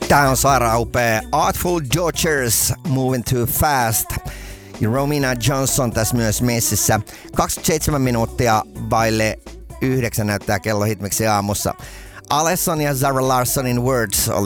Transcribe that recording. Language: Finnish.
Tää on sairaan upea Artful Dodgers, Moving Too Fast. Ja Romina Johnson tässä myös messissä. 27 minuuttia vaille 9 näyttää kello Hitmixin aamussa. Alesson ja Zara Larsonin Words oli